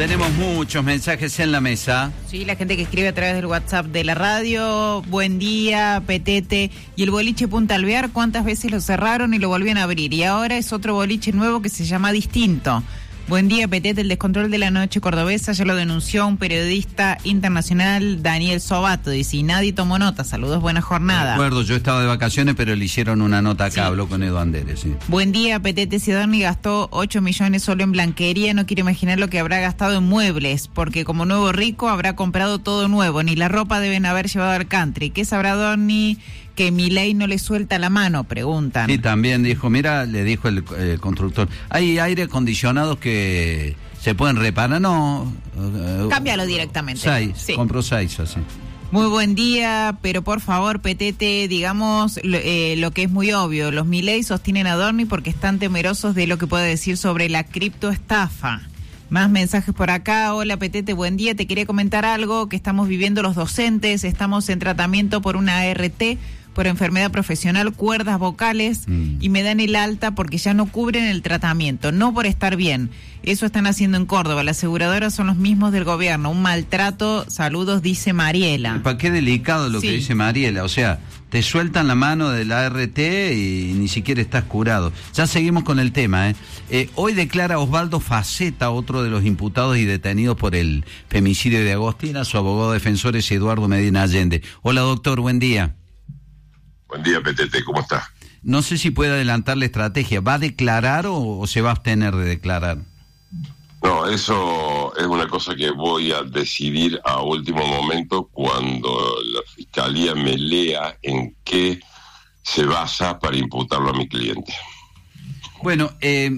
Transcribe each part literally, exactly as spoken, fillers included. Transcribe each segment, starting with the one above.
Tenemos muchos mensajes en la mesa. Sí, la gente que escribe a través del WhatsApp de la radio. Buen día, Petete. Y el boliche Punta Alvear, ¿cuántas veces lo cerraron y lo volvían a abrir? Y ahora es otro boliche nuevo que se llama Distinto. Buen día, Petete. El descontrol de la noche cordobesa ya lo denunció un periodista internacional, Daniel Sobato. Dice, y nadie tomó nota. Saludos, buena jornada. De acuerdo, yo estaba de vacaciones, pero le hicieron una nota acá, sí. Habló con Edu Anderes, sí. Buen día, Petete. Si Dorni gastó ocho millones solo en blanquería, no quiero imaginar lo que habrá gastado en muebles, porque como nuevo rico habrá comprado todo nuevo. Ni la ropa deben haber llevado al country. ¿Qué sabrá Dorni que Milei no le suelta la mano? Preguntan. Sí, también dijo, mira, le dijo el, el constructor, hay aire acondicionados que se pueden reparar, no. Cámbialo directamente. Seis, sí. Compró seis así. Muy buen día, pero por favor, Petete, digamos lo, eh, lo que es muy obvio. Los Milei sostienen a Dorni porque están temerosos de lo que puede decir sobre la criptoestafa. Más mensajes por acá. Hola, Petete, buen día. Te quería comentar algo que estamos viviendo los docentes. Estamos en tratamiento por una A R T, por enfermedad profesional, cuerdas vocales, mm. y me dan el alta porque ya no cubren el tratamiento, no por estar bien. Eso están haciendo en Córdoba. Las aseguradoras son los mismos del gobierno. Un maltrato. Saludos, dice Mariela. ¿Para qué delicado lo sí. que dice Mariela? O sea, te sueltan la mano de la A R T y ni siquiera estás curado. Ya seguimos con el tema, ¿eh? Eh, hoy declara Osvaldo Faceta, otro de los imputados y detenidos por el femicidio de Agostina. Su abogado defensor es Eduardo Medina Allende. Hola, doctor, buen día. Buen día, Petete, ¿cómo está? No sé si puede adelantar la estrategia. ¿Va a declarar o, o se va a abstener de declarar? No, eso es una cosa que voy a decidir a último momento cuando la fiscalía me lea en qué se basa para imputarlo a mi cliente. Bueno, eh,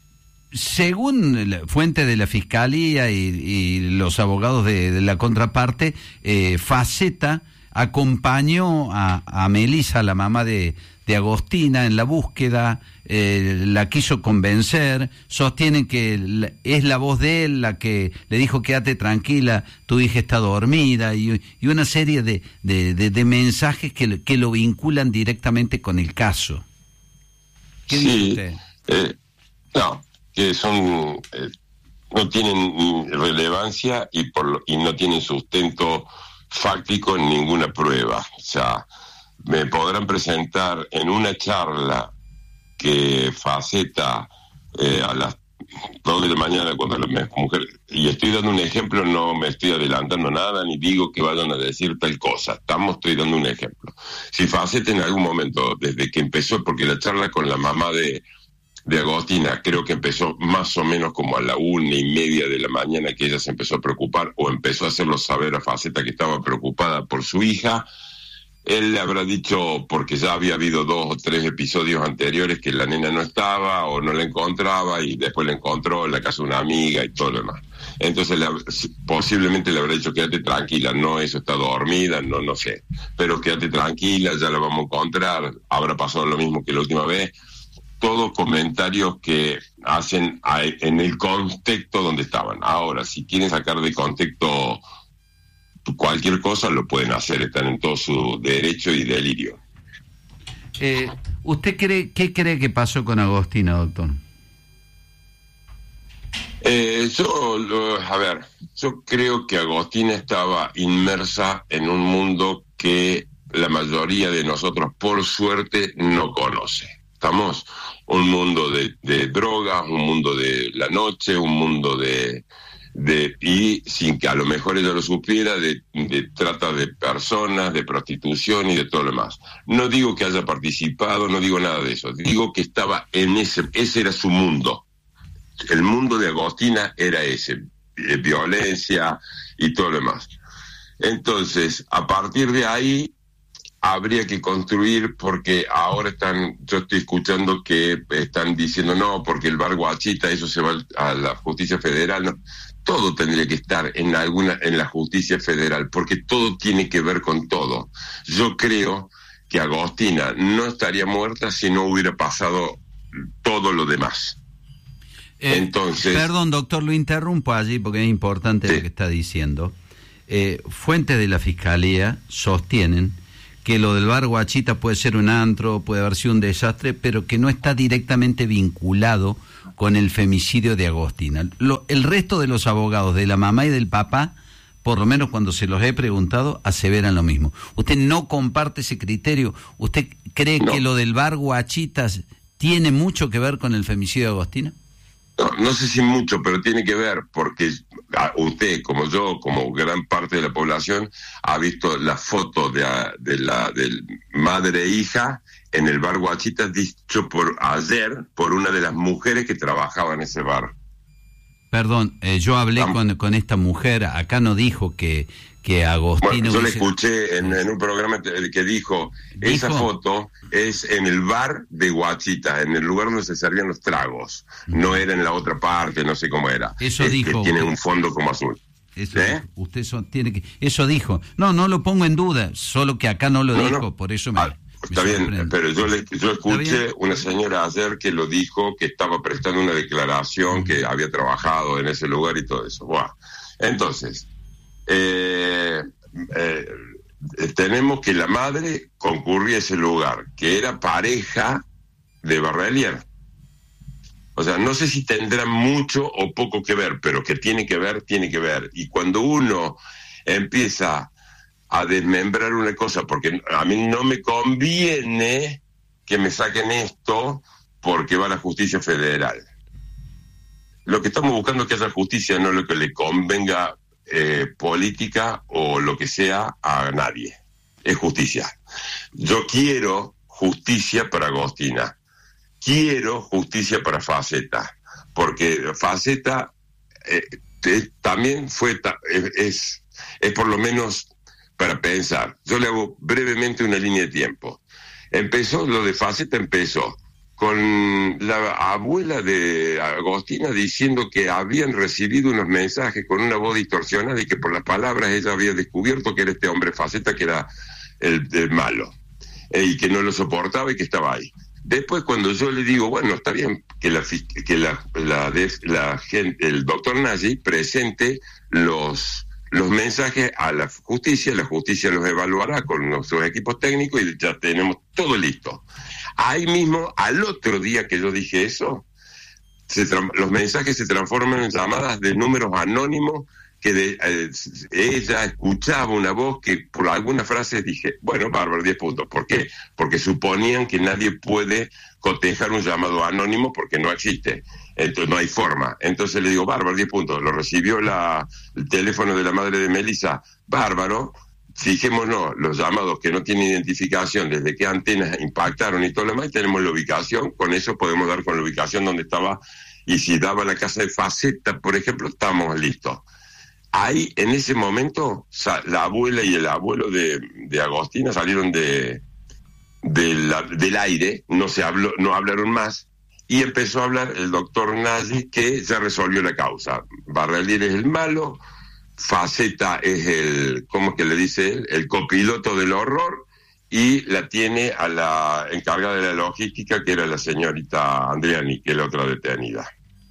según la fuente de la fiscalía y, y los abogados de, de la contraparte, eh, Faceta acompañó a, a Melisa, la mamá de, de Agostina, en la búsqueda, eh, la quiso convencer, sostienen que la, es la voz de él la que le dijo quédate tranquila, tu hija está dormida, y, y una serie de, de, de, de mensajes que, que lo vinculan directamente con el caso. ¿Qué sí, dice usted? Eh, no, que son, eh, no tienen relevancia y, por lo, y no tienen sustento fáctico en ninguna prueba. O sea, me podrán presentar en una charla que Faceta eh, a las dos de la mañana cuando la mujer, y estoy dando un ejemplo, no me estoy adelantando nada ni digo que vayan a decir tal cosa, estamos, estoy dando un ejemplo. Si Faceta en algún momento, desde que empezó, porque la charla con la mamá de de Agostina, creo que empezó más o menos como a la una y media de la mañana que ella se empezó a preocupar o empezó a hacerlo saber a Faceta que estaba preocupada por su hija. Él le habrá dicho, porque ya había habido dos o tres episodios anteriores que la nena no estaba o no la encontraba y después la encontró en la casa de una amiga y todo lo demás. Entonces le, posiblemente le habrá dicho quédate tranquila, no, eso está dormida, no, no sé, pero quédate tranquila, ya la vamos a encontrar, habrá pasado lo mismo que la última vez. Todos comentarios que hacen a, en el contexto donde estaban. Ahora, si quieren sacar de contexto cualquier cosa, lo pueden hacer, están en todo su derecho y delirio. Eh, ¿Usted cree, qué cree que pasó con Agostina, doctor? Eh, yo, lo, a ver, yo creo que Agostina estaba inmersa en un mundo que la mayoría de nosotros, por suerte, no conoce. Estamos un mundo de, de drogas, un mundo de la noche, un mundo de, de y sin que a lo mejor ella lo supiera, de, de trata de personas, de prostitución y de todo lo demás. No digo que haya participado, no digo nada de eso, digo que estaba en ese, ese era su mundo. El mundo de Agostina era ese, eh, violencia y todo lo demás. Entonces, a partir de ahí, habría que construir, porque ahora están, yo estoy escuchando que están diciendo no, porque el bar Guachita, eso se va a la justicia federal. No, todo tendría que estar en alguna, en la justicia federal, porque todo tiene que ver con todo. Yo creo que Agostina no estaría muerta si no hubiera pasado todo lo demás. Eh, Entonces, perdón, doctor, lo interrumpo allí porque es importante sí. Lo que está diciendo. Eh, fuentes de la Fiscalía sostienen que lo del bar Guachita puede ser un antro, puede haber sido un desastre, pero que no está directamente vinculado con el femicidio de Agostina. Lo, el resto de los abogados, de la mamá y del papá, por lo menos cuando se los he preguntado, aseveran lo mismo. ¿Usted no comparte ese criterio? ¿Usted cree no. que lo del bar Guachitas tiene mucho que ver con el femicidio de Agostina? No, no sé si mucho, pero tiene que ver, porque usted, como yo, como gran parte de la población, ha visto la foto de, de la de madre e hija en el bar Guachitas, dicho por ayer por una de las mujeres que trabajaba en ese bar. Perdón, eh, yo hablé Am- con, con esta mujer, acá no dijo que, que Agostina... Bueno, yo hubiese... le escuché en, en un programa que dijo, ¿Dijo? esa foto es en el bar de Guachita, en el lugar donde se servían los tragos, mm. no era en la otra parte, no sé cómo era. Eso es dijo. Que tiene un fondo como azul. Eso, ¿Eh? Usted eso tiene que... Eso dijo. No, no lo pongo en duda, solo que acá no lo no, dijo, no. por eso me... Ah. Está bien, pero yo le, yo escuché una señora ayer que lo dijo, que estaba prestando una declaración, que había trabajado en ese lugar y todo eso. Bueno, entonces, eh, eh, tenemos que la madre concurría a ese lugar, que era pareja de Barrelier. O sea, no sé si tendrá mucho o poco que ver, pero que tiene que ver, tiene que ver. Y cuando uno empieza a desmembrar una cosa, porque a mí no me conviene que me saquen esto porque va a la justicia federal. Lo que estamos buscando es que haya justicia, no lo que le convenga eh, política o lo que sea a nadie. Es justicia. Yo quiero justicia para Agostina. Quiero justicia para Faceta, porque Faceta eh, eh, también fue, ta- es, es por lo menos... para pensar. Yo le hago brevemente una línea de tiempo. Empezó, lo de Faceta empezó con la abuela de Agostina diciendo que habían recibido unos mensajes con una voz distorsionada y que por las palabras ella había descubierto que era este hombre Faceta que era el, el malo, eh, y que no lo soportaba y que estaba ahí. Después, cuando yo le digo, bueno, está bien que la que la, la, la, la gente, el doctor Nagy presente los los mensajes a la justicia, la justicia los evaluará con nuestros equipos técnicos y ya tenemos todo listo. Ahí mismo, al otro día que yo dije eso, se tra- los mensajes se transforman en llamadas de números anónimos que de, eh, ella escuchaba una voz que por algunas frases dije, bueno, bárbaro, diez puntos. ¿Por qué? Porque suponían que nadie puede cotejar un llamado anónimo porque no existe. Entonces no hay forma. Entonces le digo, bárbaro, diez puntos. Lo recibió la, el teléfono de la madre de Melissa, bárbaro. Fijémonos, los llamados que no tienen identificación, desde qué antenas impactaron y todo lo demás, tenemos la ubicación, con eso podemos dar con la ubicación donde estaba, y si daba la casa de Faceta, por ejemplo, estamos listos. Ahí, en ese momento, la abuela y el abuelo de, de Agostina salieron de, de la, del aire, no se habló, no hablaron más, y empezó a hablar el doctor Nagy, que ya resolvió la causa. Barrelier es el malo, Faceta es el, ¿cómo es que le dice él? El copiloto del horror, y la tiene a la encargada de la logística, que era la señorita Andriani, que es la otra detenida.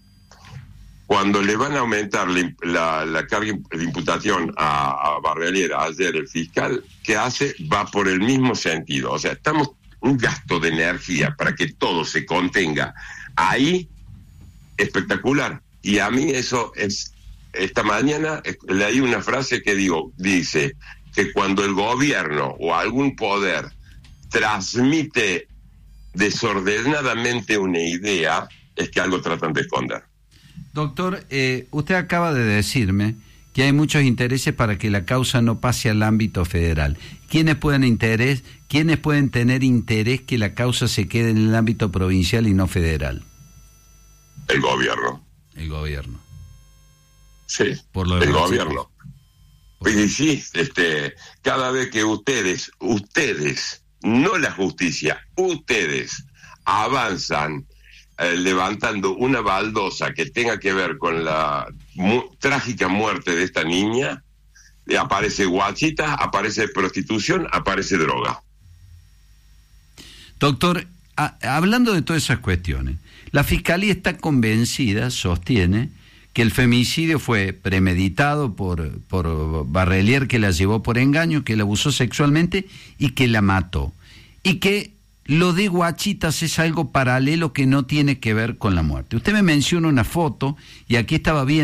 Cuando le van a aumentar la, la, la carga de imputación a, a Barrelier, ayer el fiscal, ¿qué hace? Va por el mismo sentido. O sea, estamos un gasto de energía para que todo se contenga ahí, espectacular. Y a mí eso es, esta mañana leí una frase que digo, dice que cuando el gobierno o algún poder transmite desordenadamente una idea, es que algo tratan de esconder. Doctor, eh, usted acaba de decirme que hay muchos intereses para que la causa no pase al ámbito federal. ¿Quiénes pueden interés, quiénes pueden tener interés que la causa se quede en el ámbito provincial y no federal? El gobierno. El gobierno. Sí, Por lo el demás, gobierno. Por... Y sí, este, cada vez que ustedes, ustedes, no la justicia, ustedes avanzan Eh, levantando una baldosa que tenga que ver con la mu- trágica muerte de esta niña, eh, aparece guachita, aparece prostitución, aparece droga. Doctor, a, hablando de todas esas cuestiones, la Fiscalía está convencida, sostiene, que el femicidio fue premeditado por, por Barrelier, que la llevó por engaño, que la abusó sexualmente y que la mató. Y que lo de Guachitas es algo paralelo que no tiene que ver con la muerte. Usted me menciona una foto y aquí estaba viendo